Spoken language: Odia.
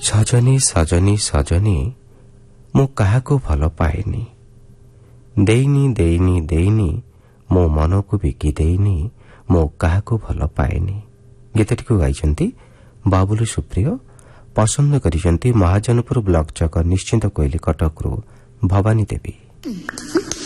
ସଜନୀ ସଜନୀ ସଜନୀ ମୁଁ କାହାକୁ ଭଲ ପାଏନି, ଦେଇନି ଦେଇନି ଦେଇନି ମୋ ମନକୁ ବିକି ଦେଇନି, ମୁଁ କାହାକୁ ଭଲ ପାଏନି। ଗୀତଟିକୁ ଗାଇଛନ୍ତି ବାବୁଲୁ ସୁପ୍ରିୟ। ପସନ୍ଦ କରିଛନ୍ତି ମହାଜନପୁର ବ୍ଲକ ଚକ ନିଶ୍ଚିନ୍ତ କୋଇଲି କଟକରୁ ଭବାନୀ ଦେବୀ।